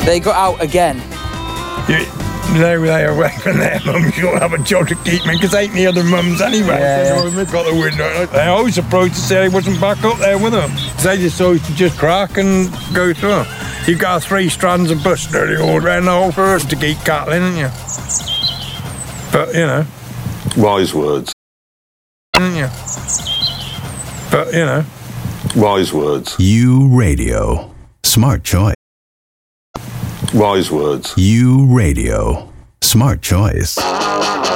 They got out again. They away from their mums. You'll have a job to keep me, because ain't the other mums anyway. Yeah. So they've got the window. They're always surprised to say he wasn't back up there with them. They just always to just crack and go through. You've got 3 strands of bus nearly all around the whole forest to keep cattling, haven't you? But, you know. Wise words. Haven't you? But, you know. Wise words. U Radio. Smart choice. Wise words. U Radio. Smart choice.